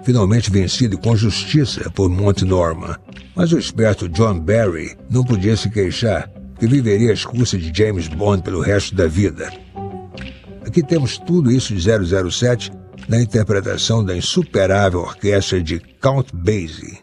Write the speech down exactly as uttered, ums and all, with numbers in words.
finalmente vencido com justiça por Monty Norman. Mas o esperto John Barry não podia se queixar, que viveria às custas de James Bond pelo resto da vida. Aqui temos tudo isso de zero zero sete na interpretação da insuperável orquestra de Count Basie.